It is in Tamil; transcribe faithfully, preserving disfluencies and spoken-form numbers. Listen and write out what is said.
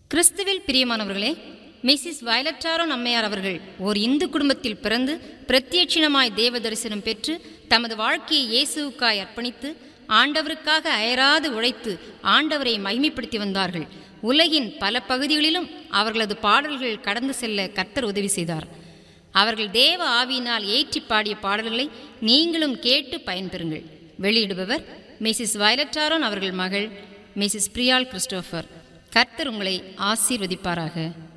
கிறிஸ்துவில் பிரியமானவர்களே, மிஸ்ஸஸ் வயலட் ஆரோன் அம்மையார் அவர்கள் ஓர் இந்து குடும்பத்தில் பிறந்து பிரத்யட்சணமாய் தேவ தரிசனம் பெற்று தமது வாழ்க்கையை இயேசுவுக்காய் அர்ப்பணித்து ஆண்டவருக்காக அயராது உழைத்து ஆண்டவரை மகிமைப்படுத்தி வந்தார்கள். உலகின் பல பகுதிகளிலும் அவர்களது பாடல்கள் கடந்து செல்ல கர்த்தர் உதவி செய்தார். அவர்கள் தேவ ஆவியினால் ஏற்றி பாடிய பாடல்களை நீங்களும் கேட்டு பயன்பெறுங்கள். வெளியிடுபவர் மிஸ்ஸஸ் வயலட் ஆரோன் அவர்கள் மகள் மிஸ்ஸஸ் பிரியால் கிறிஸ்டோபர். கர்த்தர் உங்களை ஆசீர்வதிப்பாராக.